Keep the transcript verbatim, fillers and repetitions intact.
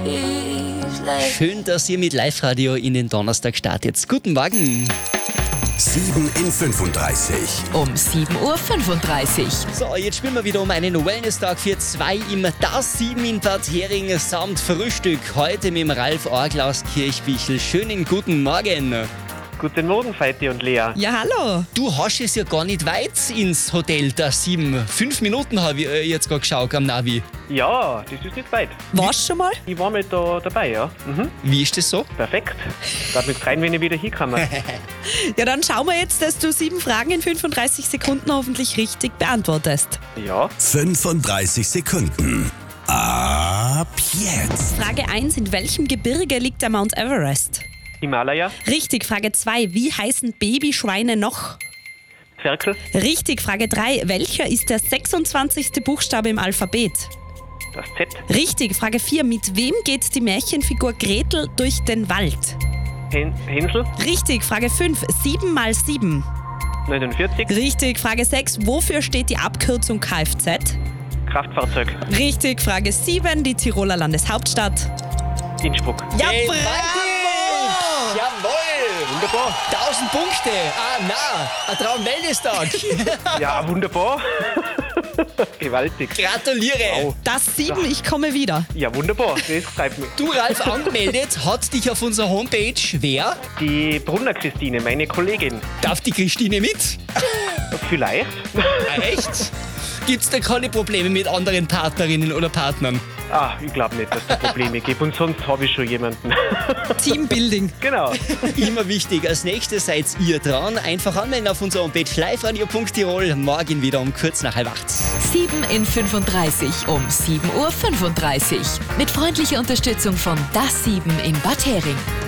Schön, dass ihr mit Live-Radio in den Donnerstag startet. Guten Morgen. sieben in fünfunddreißig. Um sieben Uhr fünfunddreißig. So, jetzt spielen wir wieder um einen Wellness-Tag für zwei im Das sieben in Bad Hering samt Frühstück. Heute mit dem Ralf Orgel aus Kirchbichel. Schönen guten Morgen. Guten Morgen, Feiti und Lea. Ja, hallo. Du hast es ja gar nicht weit ins Hotel Das sieben. Fünf Minuten habe ich äh, jetzt gerade geschaut am Navi. Ja, das ist nicht weit. Warst du schon mal? Ich war mal da dabei, ja. Mhm. Wie ist das so? Perfekt. Darf mich freuen, wenn ich wieder hinkomme. Ja, dann schauen wir jetzt, dass du sieben Fragen in fünfunddreißig Sekunden hoffentlich richtig beantwortest. Ja, fünfunddreißig Sekunden. Ab jetzt. Frage eins. In welchem Gebirge liegt der Mount Everest? Himalaya, Richtig. Frage zwei. Wie heißen Babyschweine noch? Ferkel, Richtig. Frage drei. Welcher ist der sechsundzwanzigste Buchstabe im Alphabet? das Z, Richtig. Frage vier. Mit wem geht die Märchenfigur Gretel durch den Wald? Hen Hänsel, Richtig. Frage fünf. sieben mal sieben. neunundvierzig, Richtig. Frage sechs. Wofür steht die Abkürzung Kfz? Kraftfahrzeug, Richtig. Frage sieben. Die Tiroler Landeshauptstadt. Innsbruck. Ja, Gewaltig! bravo! Jawohl! Wunderbar. tausend Punkte! Ah, na, ein Traum-Wellness-Tag. Ja, wunderbar. Gewaltig. Gratuliere! Wow. Das sieben, ich komme wieder. Ja, wunderbar. Das freut mich. Du, Ralf, angemeldet hat dich auf unserer Homepage wer? Die Brunner Christine, meine Kollegin. Darf die Christine mit? Vielleicht. Ah, echt? Gibt's da keine Probleme mit anderen Partnerinnen oder Partnern? Ah, ich glaube nicht, dass es Probleme gibt. Und sonst habe ich schon jemanden. Teambuilding. Genau. Immer wichtig, als nächstes seid ihr dran. Einfach anmelden auf unserer Homepage liveradio punkt tirol. Morgen wieder um kurz nach halb acht. sieben in fünfunddreißig um sieben Uhr fünfunddreißig. Mit freundlicher Unterstützung von Das sieben in Bad Hering.